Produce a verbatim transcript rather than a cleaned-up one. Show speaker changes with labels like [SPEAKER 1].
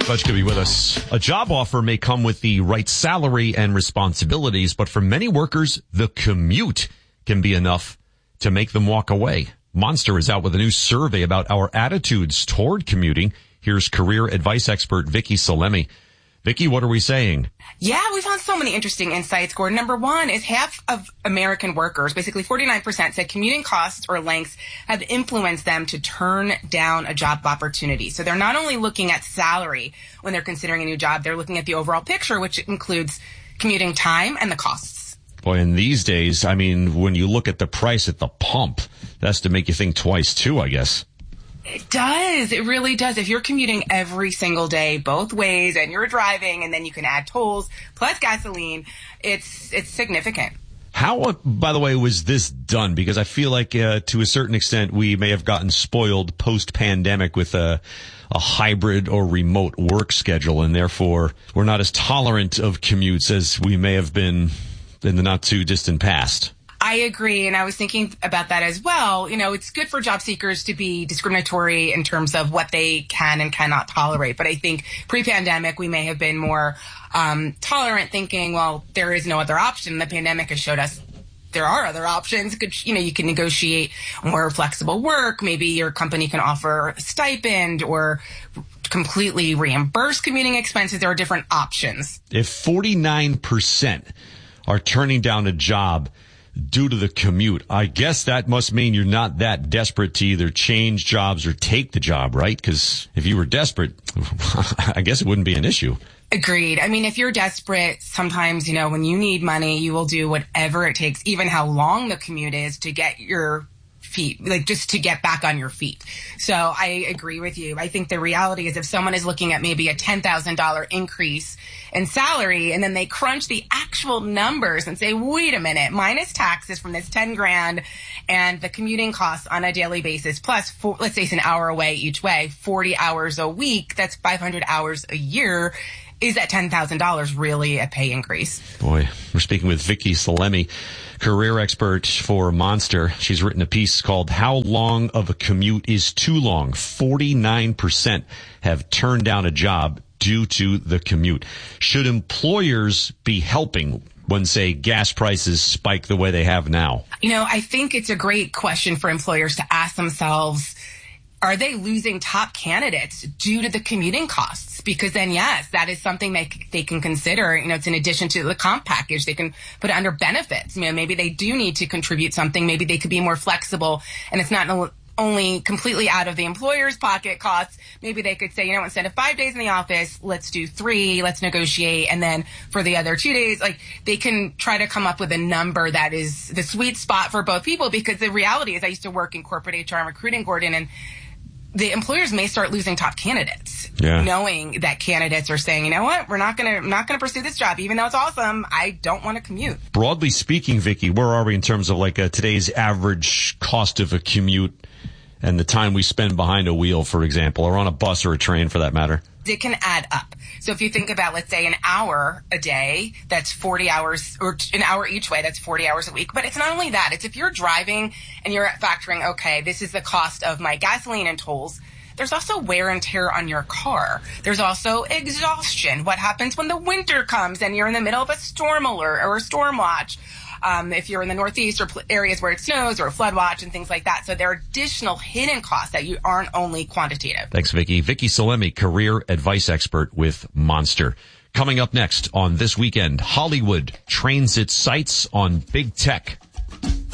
[SPEAKER 1] Glad you could be with us. A job offer may come with the right salary and responsibilities, but for many workers, the commute can be enough to make them walk away. Monster is out with a new survey about our attitudes toward commuting. Here's career advice expert Vicky Salemi. Vicky, what are we saying?
[SPEAKER 2] Yeah, we found so many interesting insights, Gordon. Number one is half of American workers, basically forty-nine percent, said commuting costs or lengths have influenced them to turn down a job opportunity. So they're not only looking at salary when they're considering a new job, they're looking at the overall picture, which includes commuting time and the costs.
[SPEAKER 1] Boy, in these days, I mean, when you look at the price at the pump, that's to make you think twice, too, I guess.
[SPEAKER 2] It does. It really does. If you're commuting every single day, both ways, and you're driving, and then you can add tolls plus gasoline, it's it's significant.
[SPEAKER 1] How, uh, by the way, was this done? Because I feel like uh, to a certain extent we may have gotten spoiled post-pandemic with a, a hybrid or remote work schedule, and therefore we're not as tolerant of commutes as we may have been in the not-too-distant past.
[SPEAKER 2] I agree, and I was thinking about that as well. You know, it's good for job seekers to be discriminatory in terms of what they can and cannot tolerate. But I think pre-pandemic, we may have been more um, tolerant, thinking, well, there is no other option. The pandemic has showed us there are other options. You know, you can negotiate more flexible work. Maybe your company can offer a stipend or completely reimburse commuting expenses. There are different options.
[SPEAKER 1] If forty-nine percent are turning down a job due to the commute, I guess that must mean you're not that desperate to either change jobs or take the job, right? Because if you were desperate, I guess it wouldn't be an issue.
[SPEAKER 2] Agreed. I mean, if you're desperate, sometimes, you know, when you need money, you will do whatever it takes, even how long the commute is, to get your feet, like just to get back on your feet. So I agree with you. I think the reality is if someone is looking at maybe a ten thousand dollars increase in salary and then they crunch the actual numbers and say, wait a minute, minus taxes from this ten grand and the commuting costs on a daily basis, plus four, let's say it's an hour away each way, forty hours a week, that's five hundred hours a year. Is that ten thousand dollars really a pay increase?
[SPEAKER 1] Boy, we're speaking with Vicky Salemi, career expert for Monster. She's written a piece called How Long of a Commute is Too Long? forty-nine percent have turned down a job due to the commute. Should employers be helping when, say, gas prices spike the way they have now?
[SPEAKER 2] You know, I think it's a great question for employers to ask themselves. Are they losing top candidates due to the commuting costs? Because then, yes, that is something they they can consider. You know, it's in addition to the comp package. They can put it under benefits. You know, maybe they do need to contribute something. Maybe they could be more flexible, and it's not only completely out of the employer's pocket costs. Maybe they could say, you know, instead of five days in the office, let's do three, let's negotiate. And then for the other two days, like, they can try to come up with a number that is the sweet spot for both people. Because the reality is, I used to work in corporate H R and recruiting, Gordon, and the employers may start losing top candidates, yeah. knowing that candidates are saying, you know what, we're not going to, I'm not going to pursue this job, even though it's awesome. I don't want to commute.
[SPEAKER 1] Broadly speaking, Vicky, where are we in terms of like a, today's average cost of a commute and the time we spend behind a wheel, for example, or on a bus or a train for that matter?
[SPEAKER 2] It can add up. So if you think about, let's say, an hour a day, that's forty hours, or an hour each way, that's forty hours a week. But it's not only that. It's if you're driving and you're factoring, okay, this is the cost of my gasoline and tolls. There's also wear and tear on your car. There's also exhaustion. What happens when the winter comes and you're in the middle of a storm alert or a storm watch? Um, if you're in the Northeast or pl- areas where it snows or a flood watch and things like that. So there are additional hidden costs that you aren't only quantitative.
[SPEAKER 1] Thanks, Vicky. Vicky Salemi, career advice expert with Monster. Coming up next on This Weekend, Hollywood trains its sights on big tech.